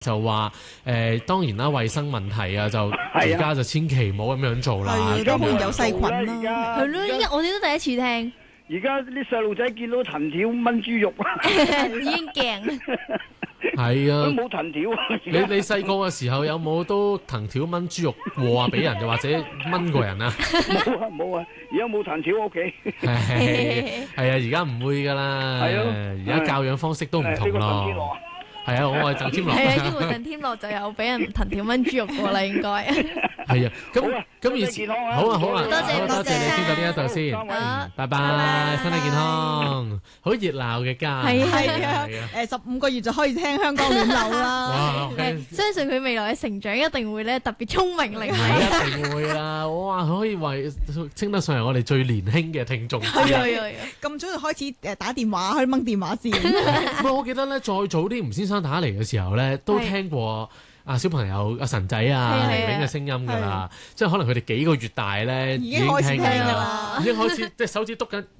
就話當然啦，衞生問題啊，就而家就千祈唔好咁樣做啦。 係都好有細菌啦。 係咯，依家我哋都第一次聽。 而家啲細路仔見到藤條炆豬肉已經驚。 係啊， 都冇藤條。 你細個嘅時候有冇都藤條炆豬肉和啊俾人，又或者炆過人啊？ 冇啊冇啊，而家冇藤條屋企。 係啊，而家唔會噶啦。 係咯， 而家教養方式都唔同咯。係啊，我係鄧添樂。 係啊，呢個鄧添樂就有俾人藤條炆豬肉過啦，應該。 係啊，咁好啊， 多謝你傾到呢一度先，拜拜，身體健康，好熱鬧嘅家。 係啊，15個月就可以聽香港亂流啦。 相信佢未來嘅成長一定會咧特別聰明伶俐。 一定會啦，哇！可以為稱得上係我哋最年輕嘅聽眾。 係啊，咁早就開始打電話，去掹電話線。 我記得咧，再早啲吳先生打嚟嘅時候咧，都聽過小朋友阿神仔啊、玲玲嘅聲音㗎啦，即係可能佢哋幾個月大咧已經開始聽㗎啦，已經開始即係手指篤緊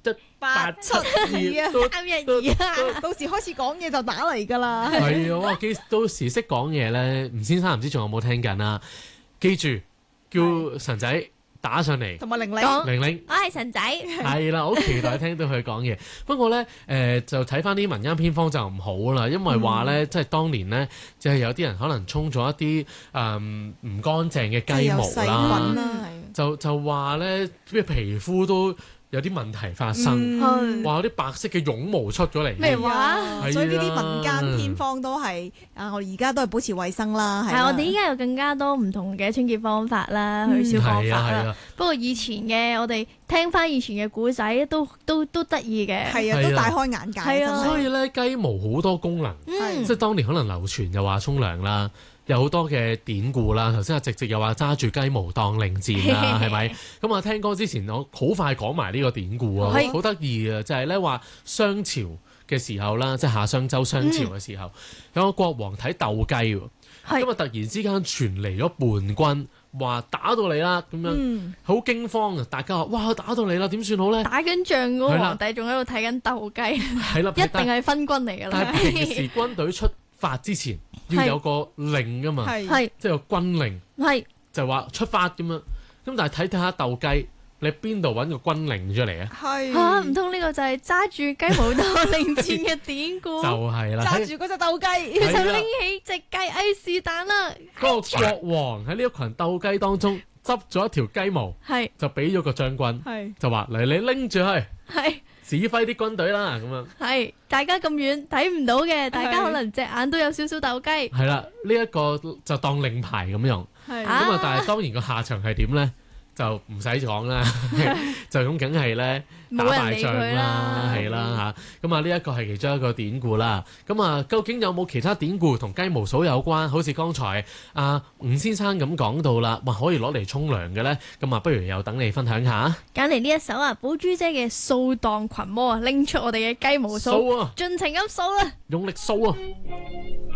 18723 啊，到時開始講嘢就打嚟㗎啦。 係啊，哇！到時識講嘢咧，吳先生唔知仲有冇聽緊啊？記住叫神仔打上嚟， 同埋玲玲， 我係神仔， 係啦，好期待聽到佢講嘢。不過咧，就睇翻啲民間偏方就唔好啦，因為話咧，即係當年咧，就係有啲人可能沖咗一啲唔乾淨嘅雞毛啦，就話咧，皮膚都有啲問題發生，話有啲白色嘅絨毛出咗嚟。 咩話？ 所以呢啲民間偏方都係我哋而家都係保持衛生啦。 係我哋依家有更加多唔同嘅清潔方法啦，去消方法啦。不過以前嘅我哋聽翻以前嘅古仔都得意嘅， 係啊，都大開眼界。係啊， 所以咧雞毛好多功能，即係當年可能流傳又話沖涼啦。有好多嘅典故啦，頭先阿直又話揸住雞毛當令箭啦，係咪？咁啊聽歌之前，我好快講埋呢個典故啊，好得意啊！就係咧話商朝嘅時候啦，即係夏商周商朝嘅時候，有個國王睇鬥雞喎，咁啊突然之間傳嚟咗叛軍，話打到你啦，咁樣好驚慌啊！大家話：哇，打到你啦，點算好咧？ 打緊仗嗰個皇帝仲喺度睇緊鬥雞，係啦，一定係昏軍嚟㗎啦。 但係平時軍隊出發之前要有個令㗎嘛，即係個軍令，就話出發咁樣。咁但係睇下鬥雞，你邊度揾個軍令出嚟啊？ 嚇，唔通呢個就係揸住雞毛當令箭嘅典故？ 就係啦， 揸住嗰隻鬥雞， 佢就拎起隻雞，是但啦。 嗰個國王喺呢一群鬥雞當中執咗一條雞毛，就俾咗個將軍，就話嚟你拎住去。指揮啲軍隊啦，咁樣係大家咁遠睇唔到嘅，大家可能隻眼都有少少鬥雞。 係啦，呢一個就當令牌咁用，咁啊，但係當然個下場係點咧？就唔使講啦，就咁梗係咧打敗仗啦，係啦嚇。咁啊，呢一個係其中一個典故啦。咁啊，究竟有冇其他典故同雞毛掃有關？好似剛才吳先生咁講到啦，話可以攞嚟沖涼嘅咧。咁啊，不如又等你分享下。 揀嚟呢一首寶珠姐嘅掃蕩群魔啊，拎出我哋嘅雞毛掃，盡情咁掃啦， 用力掃啊！